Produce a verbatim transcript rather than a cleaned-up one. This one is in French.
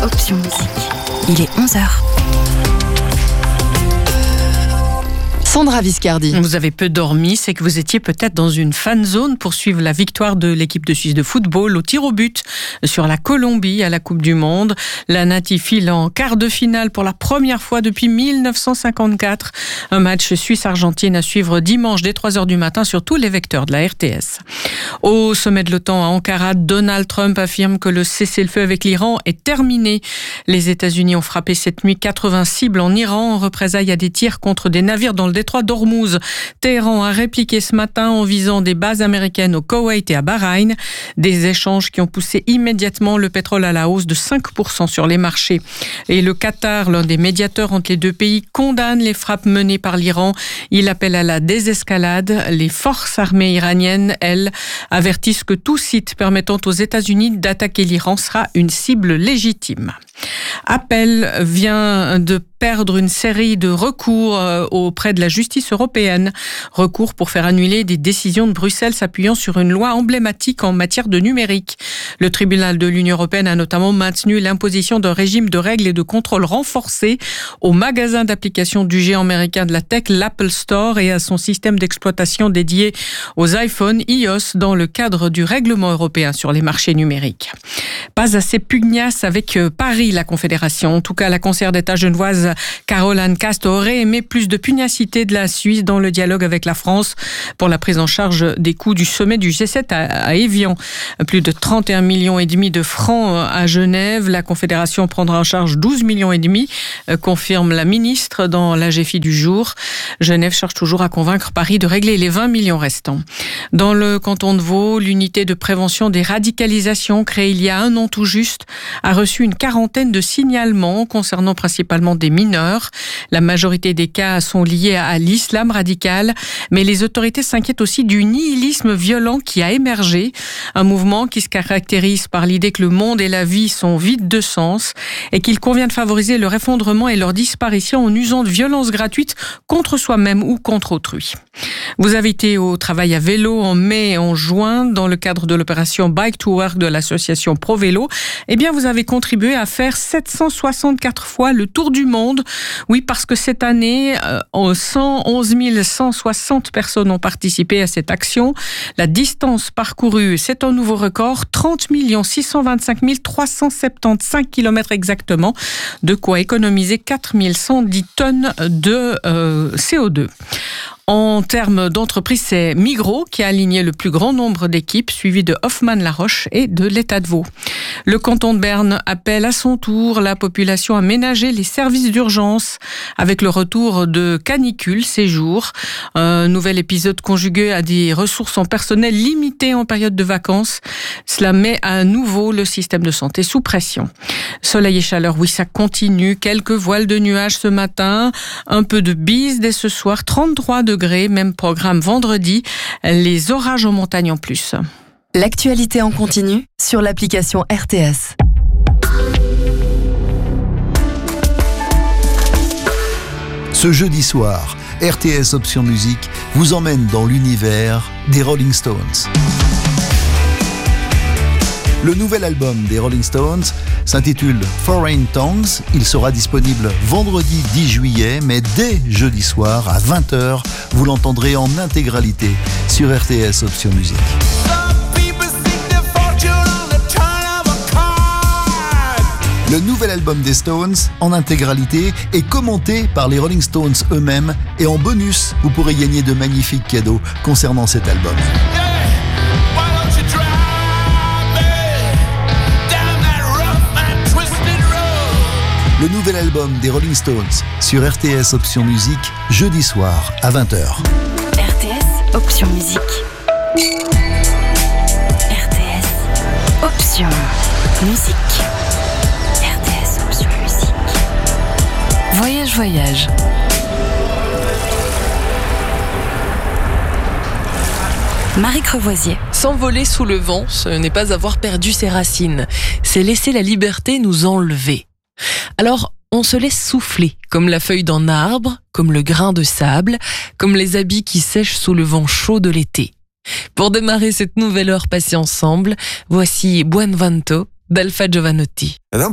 Option Musique. Il est onze heures. Sandra Viscardi. Vous avez peu dormi, c'est que vous étiez peut-être dans une fan zone pour suivre la victoire de l'équipe de Suisse de football au tir au but sur la Colombie à la Coupe du Monde. La Nati file en quart de finale pour la première fois depuis mille neuf cent cinquante-quatre. Un match Suisse-Argentine à suivre dimanche dès trois heures du matin sur tous les vecteurs de la R T S. Au sommet de l'OTAN à Ankara, Donald Trump affirme que le cessez-le-feu avec l'Iran est terminé. Les États-Unis ont frappé cette nuit quatre-vingts cibles en Iran en représailles à des tirs contre des navires dans le détroit d'Ormuz. Téhéran a répliqué ce matin en visant des bases américaines au Koweït et à Bahreïn. Des échanges qui ont poussé immédiatement le pétrole à la hausse de cinq pour cent sur les marchés. Et le Qatar, l'un des médiateurs entre les deux pays, condamne les frappes menées par l'Iran. Il appelle à la désescalade. Les forces armées iraniennes, elles, avertissent que tout site permettant aux États-Unis d'attaquer l'Iran sera une cible légitime. Apple vient de perdre une série de recours auprès de la justice européenne. Recours pour faire annuler des décisions de Bruxelles s'appuyant sur une loi emblématique en matière de numérique. Le tribunal de l'Union européenne a notamment maintenu l'imposition d'un régime de règles et de contrôle renforcé aux magasins d'applications du géant américain de la tech, l'Apple Store, et à son système d'exploitation dédié aux iPhones iOS dans le cadre du règlement européen sur les marchés numériques. Pas assez pugnace avec Paris, la Confédération. En tout cas, la conseillère d'État genevoise Caroline Cast aurait aimé plus de pugnacité de la Suisse dans le dialogue avec la France pour la prise en charge des coûts du sommet du G sept à, à Évian. Plus de trente et un millions et demi de francs à Genève. La Confédération prendra en charge douze millions et demi, confirme la ministre dans l'A G F I du jour. Genève cherche toujours à convaincre Paris de régler les vingt millions restants. Dans le canton de Vaud, l'unité de prévention des radicalisations créée il y a un an tout juste a reçu une quarantaine de signalements concernant principalement des mineurs. La majorité des cas sont liés à l'islam radical, mais les autorités s'inquiètent aussi du nihilisme violent qui a émergé, un mouvement qui se caractérise par l'idée que le monde et la vie sont vides de sens et qu'il convient de favoriser leur effondrement et leur disparition en usant de violences gratuites contre soi-même ou contre autrui. Vous avez été au travail à vélo en mai et en juin dans le cadre de l'opération Bike to Work de l'association Pro Vélo. Eh bien, vous avez contribué à faire sept cent soixante-quatre fois le tour du monde. Oui, parce que cette année, euh, cent onze mille cent soixante personnes ont participé à cette action. La distance parcourue, c'est un nouveau record, trente millions six cent vingt-cinq mille trois cent soixante-quinze kilomètres exactement, de quoi économiser quatre mille cent dix tonnes de euh, C O deux. En termes d'entreprise, c'est Migros qui a aligné le plus grand nombre d'équipes, suivi de Hoffmann-La Roche et de l'État de Vaud. Le canton de Berne appelle à son tour la population à ménager les services d'urgence avec le retour de canicule ces jours. Un nouvel épisode conjugué à des ressources en personnel limitées en période de vacances. Cela met à nouveau le système de santé sous pression. Soleil et chaleur, oui, ça continue. Quelques voiles de nuages ce matin, un peu de bise dès ce soir, trente-trois degrés, même programme vendredi, les orages en montagne en plus. L'actualité en continu sur l'application R T S. Ce jeudi soir, R T S Option Musique vous emmène dans l'univers des Rolling Stones. Le nouvel album des Rolling Stones s'intitule Foreign Tongues. Il sera disponible vendredi dix juillet, mais dès jeudi soir à vingt heures, vous l'entendrez en intégralité sur R T S Option Musique. Le nouvel album des Stones, en intégralité, est commenté par les Rolling Stones eux-mêmes et en bonus, vous pourrez gagner de magnifiques cadeaux concernant cet album. Le nouvel album des Rolling Stones sur R T S Option Musique, jeudi soir à vingt heures. R T S Option Musique. R T S Option Musique. R T S Option Musique. Voyage, voyage. Marie Crevoisier. S'envoler sous le vent, ce n'est pas avoir perdu ses racines, c'est laisser la liberté nous enlever. Alors, on se laisse souffler, comme la feuille d'un arbre, comme le grain de sable, comme les habits qui sèchent sous le vent chaud de l'été. Pour démarrer cette nouvelle heure passée ensemble, voici Buon Vento d'Alfa Giovanotti.